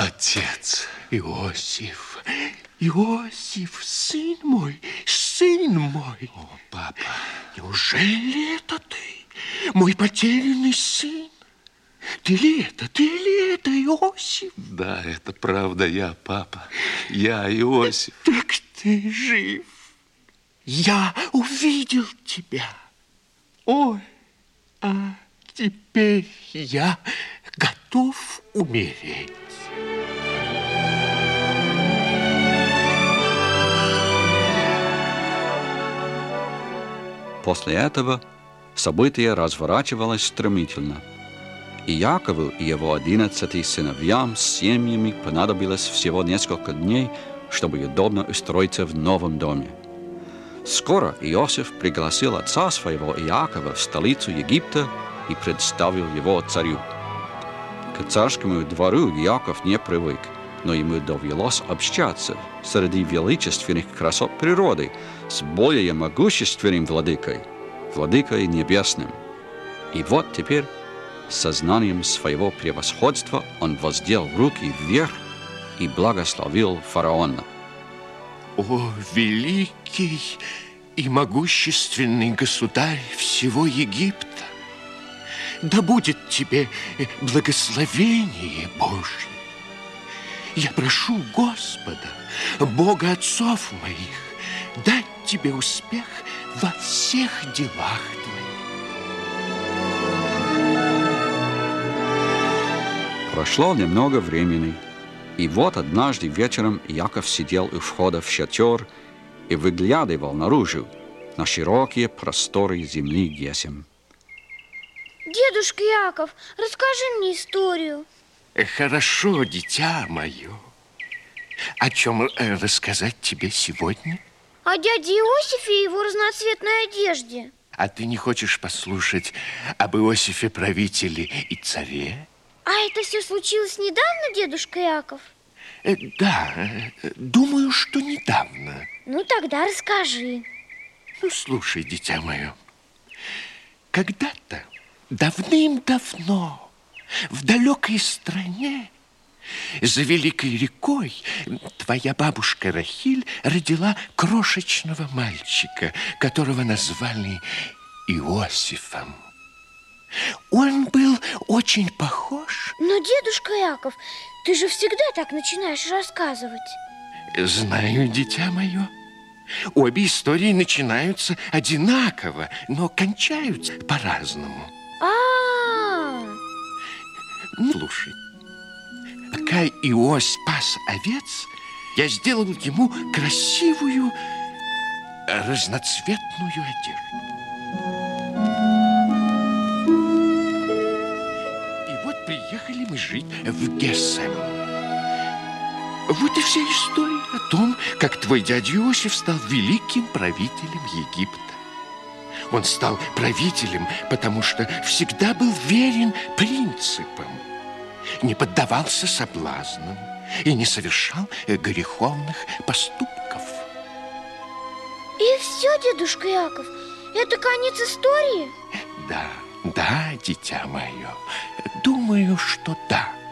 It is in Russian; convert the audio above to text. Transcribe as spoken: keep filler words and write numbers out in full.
Отец. Иосиф, Иосиф, сын мой, сын мой. О, папа. Неужели это ты, мой потерянный сын? Ты ли это, ты ли это, Иосиф? Да, это правда я, папа. Я Иосиф. Так ты жив. Я увидел тебя. Ой, а теперь я готов умереть. После этого событие разворачивалось стремительно. И Якову и его одиннадцати сыновьям с семьями понадобилось всего несколько дней, чтобы удобно устроиться в новом доме. Скоро Иосиф пригласил отца своего Иакова в столицу Египта и представил его царю. К царскому двору Иаков не привык, но ему довелось общаться среди величественных красот природы с более могущественным владыкой, владыкой небесным. И вот теперь, с сознанием своего превосходства, он воздел руки вверх и благословил фараона. О, великий и могущественный государь всего Египта! Да будет тебе благословение Божье! Я прошу Господа, Бога отцов моих, дать тебе успех во всех делах твоих. Прошло немного времени, и вот однажды вечером Иаков сидел у входа в шатер и выглядывал наружу на широкие просторы земли Гесем. Дедушка Иаков, расскажи мне историю. Хорошо, дитя мое. О чем рассказать тебе сегодня? О дяде Иосифе и его разноцветной одежде. А ты не хочешь послушать об Иосифе, правителе и царе? А это все случилось недавно, дедушка Иаков? Да, думаю, что недавно. Ну, тогда расскажи. Ну, слушай, дитя мое. Когда-то, давным-давно, в далекой стране, за великой рекой, твоя бабушка Рахиль родила крошечного мальчика, которого назвали Иосифом. Он был очень похож. Но, дедушка Иаков, ты же всегда так начинаешь рассказывать. Знаю, дитя мое. Обе истории начинаются одинаково, но кончаются по-разному. А-а-а! Слушай, пока Иось пас овец, я сделал ему красивую разноцветную одежду. И вот приехали мы жить в Гесем. Вот и вся история о том, как твой дядя Иосиф стал великим правителем Египта. Он стал правителем, потому что всегда был верен принципам, не поддавался соблазнам и не совершал греховных поступков. И все, дедушка Иаков, это конец истории? Да, да, дитя мое, думаю, что да.